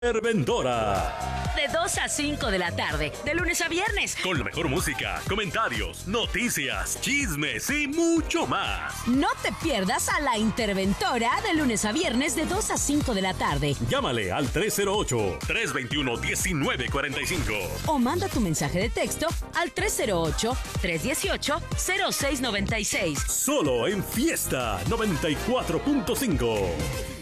Interventora. De 2 a 5 de la tarde, de lunes a viernes. Con la mejor música, comentarios, noticias, chismes y mucho más. No te pierdas a La Interventora de lunes a viernes de 2 a 5 de la tarde. Llámale al 308-321-1945. O manda tu mensaje de texto al 308-318-0696. Solo en Fiesta 94.5.